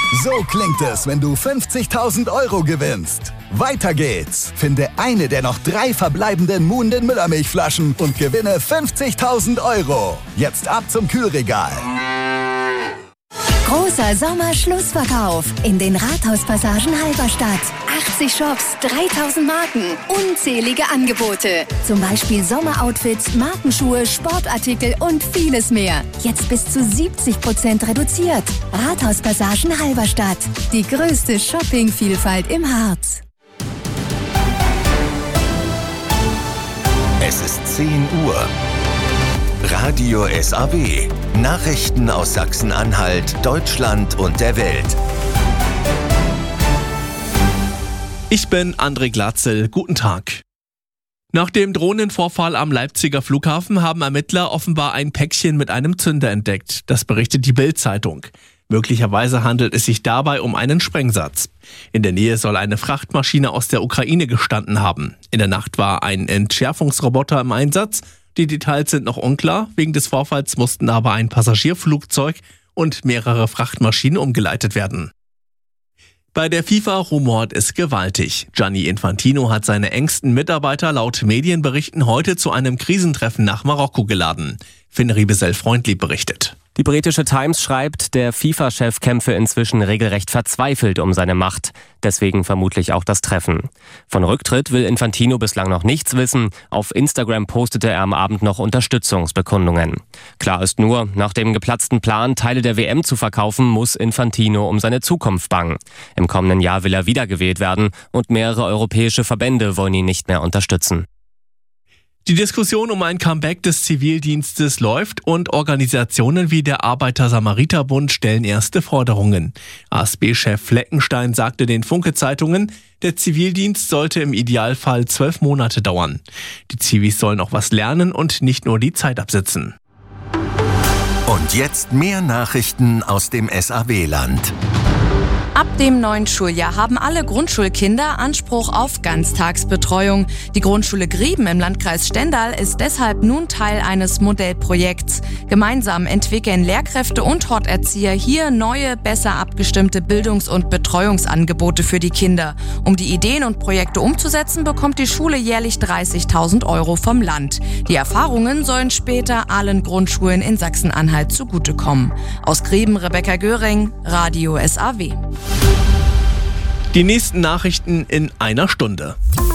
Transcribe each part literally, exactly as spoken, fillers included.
So klingt es, wenn du fünfzigtausend Euro gewinnst. Weiter geht's. Finde eine der noch drei verbleibenden Moon den Müllermilchflaschen und gewinne fünfzigtausend Euro. Jetzt ab zum Kühlregal. Großer Sommerschlussverkauf in den Rathauspassagen Halberstadt. achtzig Shops, dreitausend Marken, unzählige Angebote. Zum Beispiel Sommeroutfits, Markenschuhe, Sportartikel und vieles mehr. Jetzt bis zu siebzig Prozent reduziert. Rathauspassagen Halberstadt. Die größte Shoppingvielfalt im Harz. Es ist zehn Uhr. Radio S A W. Nachrichten aus Sachsen-Anhalt, Deutschland und der Welt. Ich bin André Glatzel. Guten Tag. Nach dem Drohnenvorfall am Leipziger Flughafen haben Ermittler offenbar ein Päckchen mit einem Zünder entdeckt. Das berichtet die Bild-Zeitung. Möglicherweise handelt es sich dabei um einen Sprengsatz. In der Nähe soll eine Frachtmaschine aus der Ukraine gestanden haben. In der Nacht war ein Entschärfungsroboter im Einsatz. Die Details sind noch unklar. Wegen des Vorfalls mussten aber ein Passagierflugzeug und mehrere Frachtmaschinen umgeleitet werden. Bei der FIFA rumort es gewaltig. Gianni Infantino hat seine engsten Mitarbeiter laut Medienberichten heute zu einem Krisentreffen nach Marokko geladen. Finn Riebesell-Freundlieb berichtet. Die britische Times schreibt, der FIFA-Chef kämpfe inzwischen regelrecht verzweifelt um seine Macht. Deswegen vermutlich auch das Treffen. Von Rücktritt will Infantino bislang noch nichts wissen. Auf Instagram postete er am Abend noch Unterstützungsbekundungen. Klar ist nur, nach dem geplatzten Plan, Teile der W M zu verkaufen, muss Infantino um seine Zukunft bangen. Im kommenden Jahr will er wiedergewählt werden und mehrere europäische Verbände wollen ihn nicht mehr unterstützen. Die Diskussion um ein Comeback des Zivildienstes läuft und Organisationen wie der Arbeiter-Samariter-Bund stellen erste Forderungen. A S B-Chef Fleckenstein sagte den Funke-Zeitungen, der Zivildienst sollte im Idealfall zwölf Monate dauern. Die Zivis sollen auch was lernen und nicht nur die Zeit absitzen. Und jetzt mehr Nachrichten aus dem S A W-Land. Ab dem neuen Schuljahr haben alle Grundschulkinder Anspruch auf Ganztagsbetreuung. Die Grundschule Grieben im Landkreis Stendal ist deshalb nun Teil eines Modellprojekts. Gemeinsam entwickeln Lehrkräfte und Horterzieher hier neue, besser abgestimmte Bildungs- und Betreuungsangebote für die Kinder. Um die Ideen und Projekte umzusetzen, bekommt die Schule jährlich dreißigtausend Euro vom Land. Die Erfahrungen sollen später allen Grundschulen in Sachsen-Anhalt zugutekommen. Aus Grieben Rebecca Göring, Radio S A W. Die nächsten Nachrichten in einer Stunde.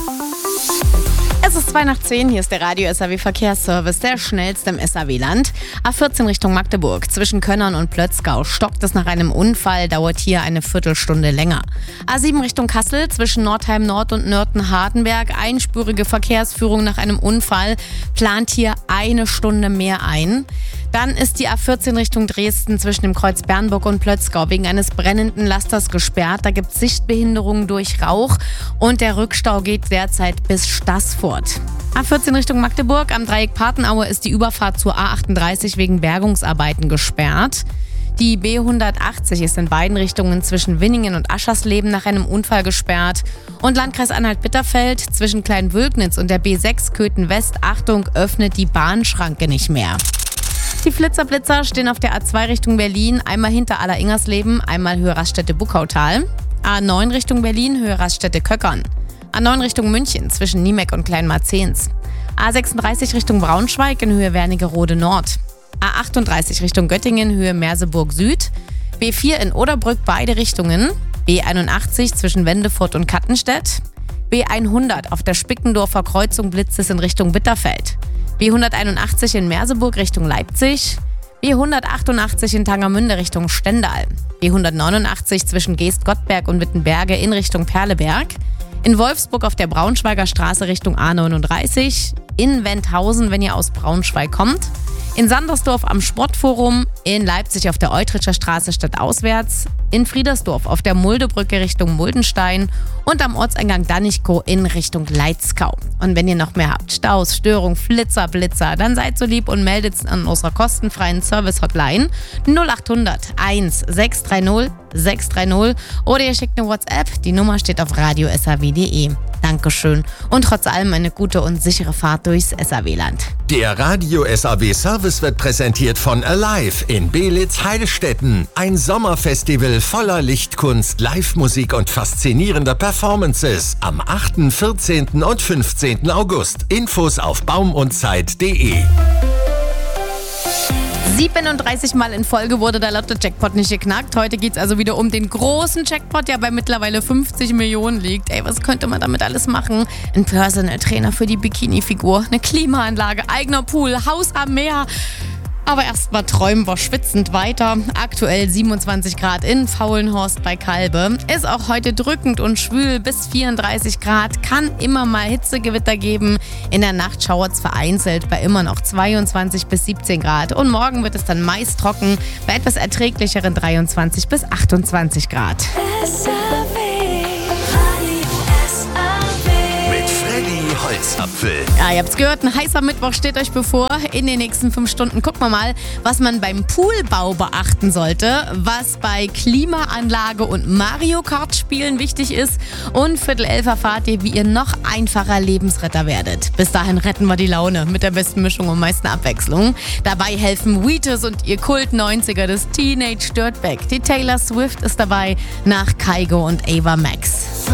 Es ist zwei nach zehn, hier ist der Radio S A W Verkehrsservice, der schnellste im S A W-Land. A vierzehn Richtung Magdeburg, zwischen Könnern und Plötzgau stockt es nach einem Unfall, dauert hier eine Viertelstunde länger. A sieben Richtung Kassel, zwischen Nordheim Nord und Nörten-Hardenberg, einspurige Verkehrsführung nach einem Unfall, plant hier eine Stunde mehr ein. Dann ist die A vierzehn Richtung Dresden zwischen dem Kreuz Bernburg und Plötzgau wegen eines brennenden Lasters gesperrt. Da gibt es Sichtbehinderungen durch Rauch und der Rückstau geht derzeit bis Staßfurt. A vierzehn Richtung Magdeburg, am Dreieck Patenaue ist die Überfahrt zur A achtunddreißig wegen Bergungsarbeiten gesperrt. Die B hundertachtzig ist in beiden Richtungen zwischen Winningen und Aschersleben nach einem Unfall gesperrt. Und Landkreis Anhalt-Bitterfeld zwischen Kleinwülknitz und der B sechs Köthen West, Achtung, öffnet die Bahnschranke nicht mehr. Die Flitzer-Blitzer stehen auf der A zwei Richtung Berlin, einmal hinter Aller-Ingersleben, einmal Höhe Raststätte-Buckautal. A neun Richtung Berlin, Höhe Raststätte-Köckern. A neun Richtung München, zwischen Niemeck und Kleinmarzehns. A sechsunddreißig Richtung Braunschweig in Höhe Wernigerode Nord. A achtunddreißig Richtung Göttingen, Höhe Merseburg Süd. B vier in Oderbrück, beide Richtungen. B einundachtzig zwischen Wendefurt und Kattenstedt. B hundert auf der Spickendorfer Kreuzung blitzt es in Richtung Bitterfeld. B hunderteinundachtzig in Merseburg Richtung Leipzig. B hundertachtundachtzig in Tangermünde Richtung Stendal. B hundertneunundachtzig zwischen Geest-Gottberg und Wittenberge in Richtung Perleberg. In Wolfsburg auf der Braunschweiger Straße Richtung A neununddreißig. In Wendhausen, wenn ihr aus Braunschweig kommt. In Sandersdorf am Sportforum, in Leipzig auf der Eutricher Straße stadtauswärts, in Friedersdorf auf der Muldebrücke Richtung Muldenstein und am Ortseingang Danichkow in Richtung Leitzkau. Und wenn ihr noch mehr habt, Staus, Störung, Flitzer, Blitzer, dann seid so lieb und meldet es an unserer kostenfreien Service-Hotline null achthundert eins sechs drei null sechs drei null oder ihr schickt eine WhatsApp, die Nummer steht auf radio s a w punkt d e. Dankeschön. Und trotz allem eine gute und sichere Fahrt durchs S A W-Land. Der Radio S A W Service wird präsentiert von Alive in Beelitz-Heilstätten. Ein Sommerfestival voller Lichtkunst, Live-Musik und faszinierender Performances. Am achten, vierzehnten und fünfzehnten August. Infos auf baumundzeit punkt de. siebenunddreißig Mal in Folge wurde der Lotto-Jackpot nicht geknackt. Heute geht es also wieder um den großen Jackpot, der bei mittlerweile fünfzig Millionen liegt. Ey, was könnte man damit alles machen? Ein Personal Trainer für die Bikini-Figur, eine Klimaanlage, eigener Pool, Haus am Meer. Aber erstmal träumen wir schwitzend weiter. Aktuell siebenundzwanzig Grad in Faulenhorst bei Kalbe. Ist auch heute drückend und schwül bis vierunddreißig Grad. Kann immer mal Hitzegewitter geben. In der Nacht schauert es vereinzelt bei immer noch zweiundzwanzig bis siebzehn Grad. Und morgen wird es dann meist trocken bei etwas erträglicheren dreiundzwanzig bis achtundzwanzig Grad. Holzapfel. Ja, ihr habt's gehört, ein heißer Mittwoch steht euch bevor. In den nächsten fünf Stunden gucken wir mal, was man beim Poolbau beachten sollte, was bei Klimaanlage und Mario Kart Spielen wichtig ist. Und Viertel elf erfahrt ihr, wie ihr noch einfacher Lebensretter werdet. Bis dahin retten wir die Laune mit der besten Mischung und meisten Abwechslung. Dabei helfen Wheatus und ihr Kult neunziger des Teenage Dirtbag. Die Taylor Swift ist dabei nach Kygo und Ava Max.